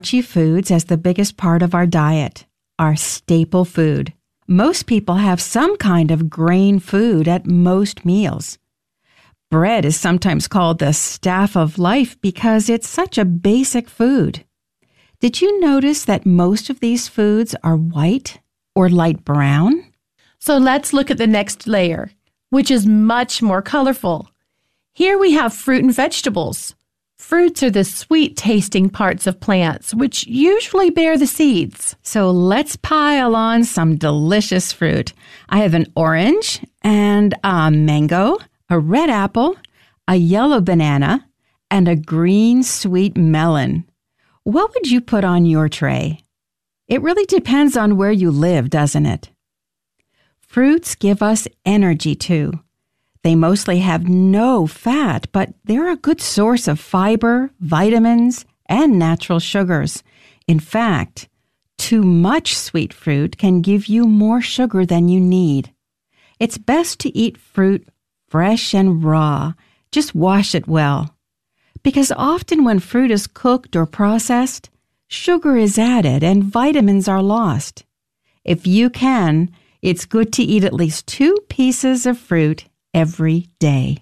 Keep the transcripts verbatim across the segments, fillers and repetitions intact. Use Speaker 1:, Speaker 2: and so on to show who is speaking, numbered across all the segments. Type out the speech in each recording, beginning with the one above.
Speaker 1: starchy foods as the biggest part of our diet, our staple food. Most people have some kind of grain food at most meals. Bread is sometimes called the staff of life because it's such a basic food. Did you notice that most of these foods are white or light brown?
Speaker 2: So let's look at the next layer, which is much more colorful. Here we have fruit and vegetables. Fruits are the sweet-tasting parts of plants, which usually bear the seeds.
Speaker 1: So let's pile on some delicious fruit. I have an orange and a mango, a red apple, a yellow banana, and a green sweet melon. What would you put on your tray? It really depends on where you live, doesn't it? Fruits give us energy too. They mostly have no fat, but they're a good source of fiber, vitamins, and natural sugars. In fact, too much sweet fruit can give you more sugar than you need. It's best to eat fruit fresh and raw. Just wash it well. Because often when fruit is cooked or processed, sugar is added and vitamins are lost. If you can, it's good to eat at least two pieces of fruit every day.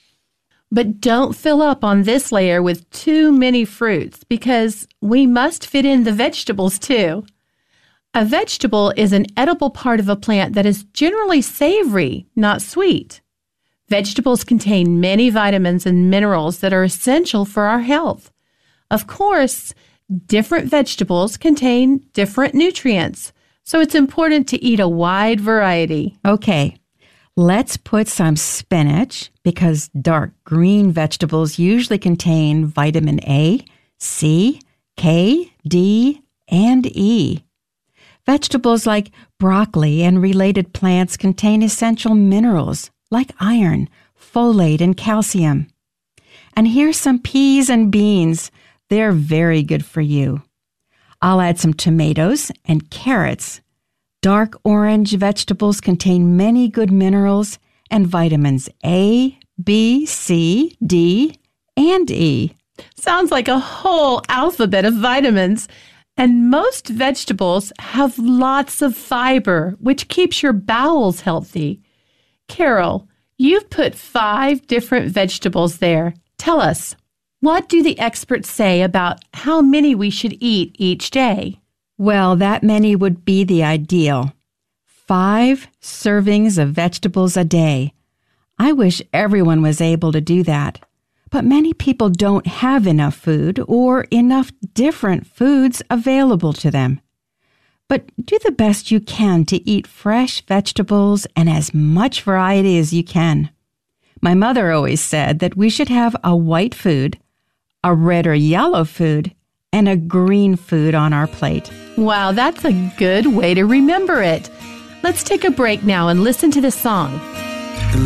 Speaker 2: But don't fill up on this layer with too many fruits because we must fit in the vegetables too. A vegetable is an edible part of a plant that is generally savory, not sweet. Vegetables contain many vitamins and minerals that are essential for our health. Of course, different vegetables contain different nutrients, so it's important to eat a wide variety.
Speaker 1: Okay. Let's put some spinach because dark green vegetables usually contain vitamin A, C, K, D, and E. Vegetables like broccoli and related plants contain essential minerals like iron, folate, and calcium. And here's some peas and beans. They're very good for you. I'll add some tomatoes and carrots. Dark orange vegetables contain many good minerals and vitamins A, B, C, D, and E.
Speaker 2: Sounds like a whole alphabet of vitamins. And most vegetables have lots of fiber, which keeps your bowels healthy. Carol, you've put five different vegetables there. Tell us, what do the experts say about how many we should eat each day?
Speaker 1: Well, that many would be the ideal. Five servings of vegetables a day. I wish everyone was able to do that. But many people don't have enough food or enough different foods available to them. But do the best you can to eat fresh vegetables and as much variety as you can. My mother always said that we should have a white food, a red or yellow food, and a green food on our plate.
Speaker 2: Wow, that's a good way to remember it. Let's take a break now and listen to this song.